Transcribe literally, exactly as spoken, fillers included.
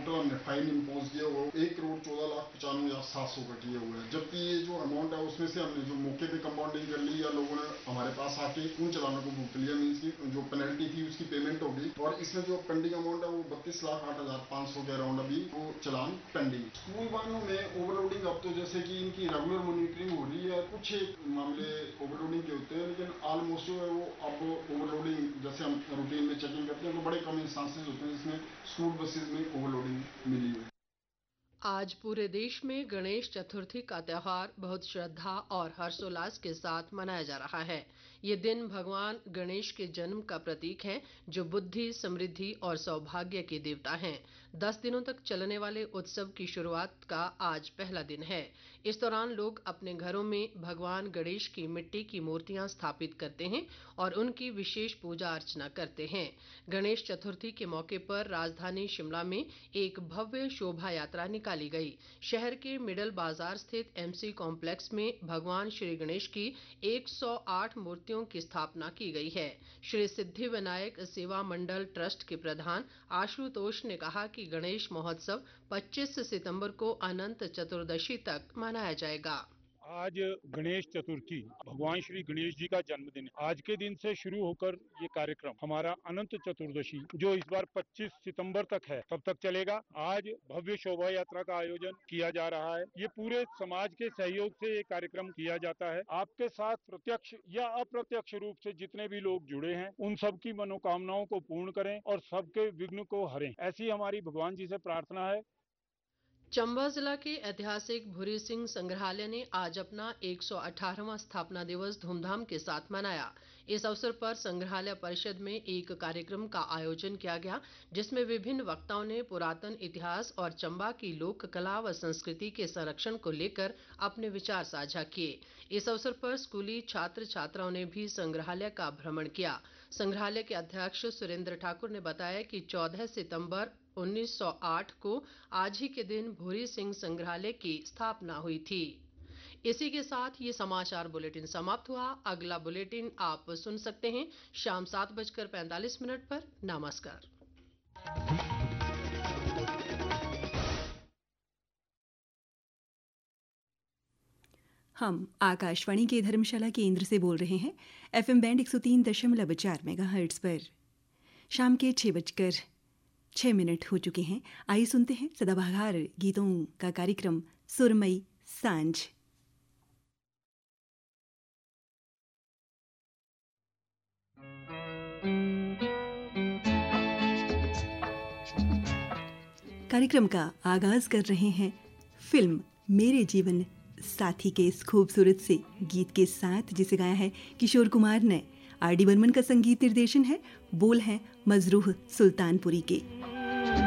Total हमने fine impose किया वो एक करोड़ चौदह लाख पचानवे हजार सात सौ का किए हुए हैं। जबकि ये जो अमाउंट है उसमें से हमने जो मौके पे कंपाउंडिंग कर ली या लोगों ने हमारे पास आके उन चलानों को भुगत लिया, मीन्स की जो पेनल्टी थी उसकी पेमेंट होगी। और इसमें जो पेंडिंग अमाउंट है वो बत्तीस लाख आठ हजार पाँच सौ के अराउंड अभी वो चलान पेंडिंग। स्कूल वाहनों में ओवरलोडिंग अब तो जैसे कि इनकी रेगुलर मॉनिटरिंग हो रही है, कुछ एक मामले ओवरलोडिंग के होते हैं, लेकिन ऑलमोस्ट जो है वो अब ओवरलोडिंग जैसे हम रूटीन में चेकिंग करते हैं तो बड़े कम इंस्टांसेस होते हैं जिसमें स्कूल बसेज में ओवरलोडिंग मिली है। आज पूरे देश में गणेश चतुर्थी का त्यौहार बहुत श्रद्धा और हर्षोल्लास के साथ मनाया जा रहा है। ये दिन भगवान गणेश के जन्म का प्रतीक है, जो बुद्धि, समृद्धि और सौभाग्य के देवता हैं। दस दिनों तक चलने वाले उत्सव की शुरुआत का आज पहला दिन है। इस दौरान लोग अपने घरों में भगवान गणेश की मिट्टी की मूर्तियां स्थापित करते हैं और उनकी विशेष पूजा अर्चना करते हैं। गणेश चतुर्थी के मौके पर राजधानी शिमला में एक भव्य शोभा यात्रा निकाली गई। शहर के मिडल बाजार स्थित एमसी कॉम्प्लेक्स में भगवान श्री गणेश की एक सौ आठ मूर्तियों की स्थापना की गई है। श्री सिद्धि विनायक सेवा मंडल ट्रस्ट के प्रधान आशुतोष ने कहा कि गणेश महोत्सव पच्चीस सितंबर को अनंत चतुर्दशी तक मनाया जाएगा। आज गणेश चतुर्थी, भगवान श्री गणेश जी का जन्मदिन है। आज के दिन से शुरू होकर ये कार्यक्रम हमारा अनंत चतुर्दशी, जो इस बार पच्चीस सितंबर तक है, तब तक चलेगा। आज भव्य शोभा यात्रा का आयोजन किया जा रहा है। ये पूरे समाज के सहयोग से ये कार्यक्रम किया जाता है। आपके साथ प्रत्यक्ष या अप्रत्यक्ष रूप से जितने भी लोग जुड़े हैं, उन सबकी मनोकामनाओं को पूर्ण करें और सबके विघ्न को हरें, ऐसी हमारी भगवान जी से प्रार्थना है। चंबा जिला के ऐतिहासिक भूरी सिंह संग्रहालय ने आज अपना एक सौ अठारहवां स्थापना दिवस धूमधाम के साथ मनाया। इस अवसर पर संग्रहालय परिषद में एक कार्यक्रम का आयोजन किया गया, जिसमें विभिन्न वक्ताओं ने पुरातन इतिहास और चंबा की लोक कला व संस्कृति के संरक्षण को लेकर अपने विचार साझा किए। इस अवसर पर स्कूली छात्र छात्राओं ने भी संग्रहालय का भ्रमण किया। संग्रहालय के अध्यक्ष सुरेंद्र ठाकुर ने बताया कि चौदह सितंबर उन्नीस सौ आठ को आज ही के दिन भूरी सिंह संग्रहालय की स्थापना हुई थी। इसी के साथ ये समाचार बुलेटिन समाप्त हुआ। अगला बुलेटिन आप सुन सकते हैं शाम सात बजकर पैंतालीस मिनट पर। नमस्कार। हम आकाशवाणी के धर्मशाला केंद्र से बोल रहे हैं, एफएम बैंड एक सौ तीन दशमलव चार मेगाहर्ट्ज पर। शाम के छः बजकर छः मिनट हो चुके हैं। आइए सुनते हैं सदाबहार गीतों का कार्यक्रम सुरमई सांझ। कार्यक्रम का आगाज कर रहे हैं फिल्म मेरे जीवन साथी के इस खूबसूरत से गीत के साथ, जिसे गाया है किशोर कुमार ने। आर डी बर्मन का संगीत निर्देशन है, बोल हैं मजरूह सुल्तानपुरी के।